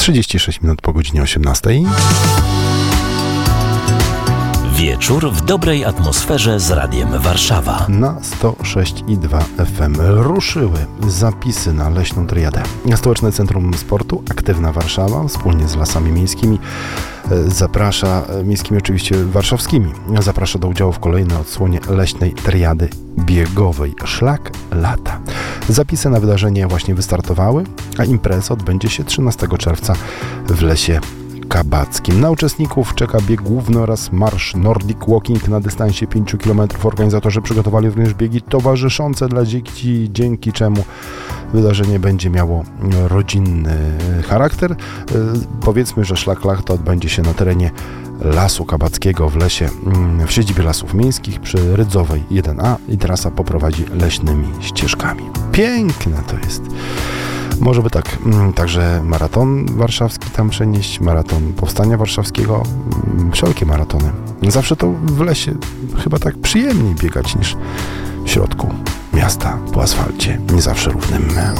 36 minut po godzinie 18. Wieczór w dobrej atmosferze z Radiem Warszawa. Na 106,2 FM ruszyły zapisy na Leśną Triadę. Stołeczne Centrum Sportu, Aktywna Warszawa, wspólnie z Lasami Miejskimi miejskimi oczywiście warszawskimi, zaprasza do udziału w kolejnej odsłonie Leśnej Triady biegowej Szlak Lata. Zapisy na wydarzenie właśnie wystartowały, a impreza odbędzie się 13 czerwca w Lesie Kabackim. Na uczestników czeka bieg główny oraz marsz Nordic Walking na dystansie 5 km. Organizatorzy przygotowali również biegi towarzyszące dla dzieci, dzięki czemu wydarzenie będzie miało rodzinny charakter. Powiedzmy, że Szlak Lata odbędzie się na terenie Lasu Kabackiego w lesie, w siedzibie Lasów Miejskich przy Rydzowej 1A i trasa poprowadzi leśnymi ścieżkami. Piękne to jest. Może by tak, także maraton warszawski tam przenieść, maraton Powstania Warszawskiego, wszelkie maratony. Zawsze to w lesie chyba tak przyjemniej biegać niż w środku miasta po asfalcie, nie zawsze równym.